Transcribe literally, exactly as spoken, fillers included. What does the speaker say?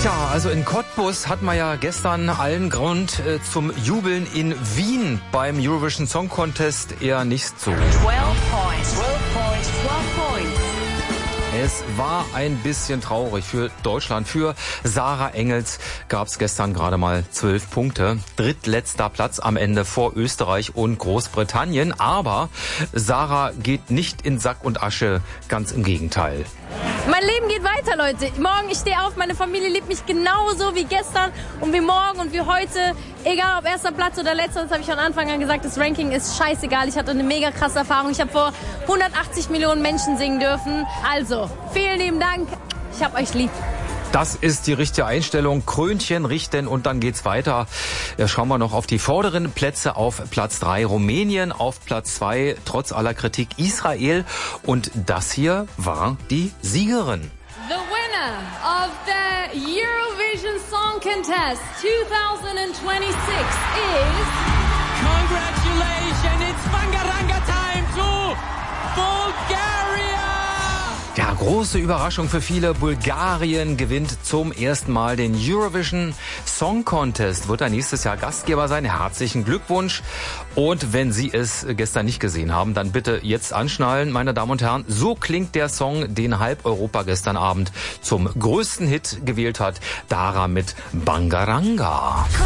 Tja, also in Cottbus hat man ja gestern allen Grund äh, zum Jubeln. In Wien beim Eurovision Song Contest eher nicht so. zwölf points. zwölf points. zwölf points. Es war ein bisschen traurig für Deutschland. Für Sarah Engels gab es gestern gerade mal zwölf Punkte. Drittletzter Platz am Ende vor Österreich und Großbritannien. Aber Sarah geht nicht in Sack und Asche, ganz im Gegenteil. Mein Leben geht weiter, Leute. Morgen, ich stehe auf, meine Familie liebt mich genauso wie gestern und wie morgen und wie heute. Egal ob erster Platz oder letzter, das habe ich von Anfang an gesagt, das Ranking ist scheißegal. Ich hatte eine mega krasse Erfahrung. Ich habe vor hundertachtzig Millionen Menschen singen dürfen. Also, vielen lieben Dank. Ich hab euch lieb. Das ist die richtige Einstellung. Krönchen richten und dann geht's weiter. Ja, schauen wir noch auf die vorderen Plätze. Auf Platz drei Rumänien, auf Platz zwei trotz aller Kritik Israel. Und das hier war die Siegerin. The winner of the Eurovision Song Contest twenty twenty-six is... Congratulations, it's Bangaranga time to Bulgaria! Ja, große Überraschung für viele. Bulgarien gewinnt zum ersten Mal den Eurovision Song Contest. Wird er nächstes Jahr Gastgeber sein. Herzlichen Glückwunsch. Und wenn Sie es gestern nicht gesehen haben, dann bitte jetzt anschnallen, meine Damen und Herren. So klingt der Song, den halb Europa gestern Abend zum größten Hit gewählt hat. Dara mit Bangaranga.